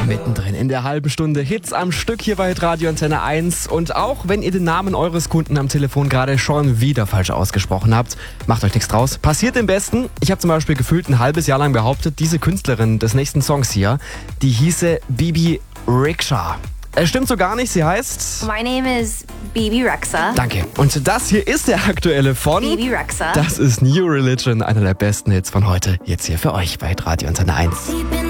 Mittendrin in der halben Stunde Hits am Stück hier bei Radio Antenne 1. Und auch wenn ihr den Namen eures Kunden am Telefon gerade schon wieder falsch ausgesprochen habt, macht euch nichts draus. Passiert im Besten. Ich habe zum Beispiel gefühlt ein halbes Jahr lang behauptet, diese Künstlerin des nächsten Songs hier, die hieße Bibi Rexha. Es stimmt so gar nicht, sie heißt... My name is Bibi Rexha. Danke. Und das hier ist der aktuelle von... Bibi Rexha. Das ist New Religion, einer der besten Hits von heute. Jetzt hier für euch bei Radio Antenne 1.